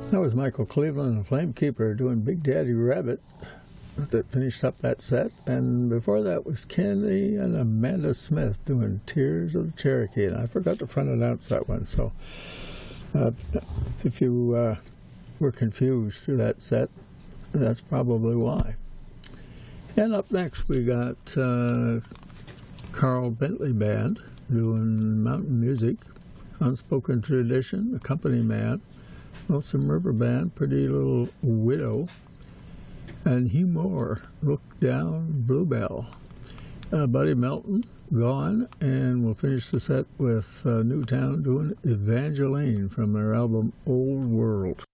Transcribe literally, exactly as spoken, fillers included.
That was Michael Cleveland and Flamekeeper doing Big Daddy Rabbit that finished up that set. And before that was Kenny and Amanda Smith doing Tears of the Cherokee. And I forgot to front announce that one. So uh, if you uh, were confused through that set, that's probably why. And up next we got uh, Carl Bentley Band doing Mountain Music, Unspoken Tradition, The Company Man, Lonesome River Band, Pretty Little Widow, and Hugh Moore, Look Down Bluebell. Uh, Buddy Melton, Gone, and we'll finish the set with uh, Newtown doing Evangeline from their album Old World.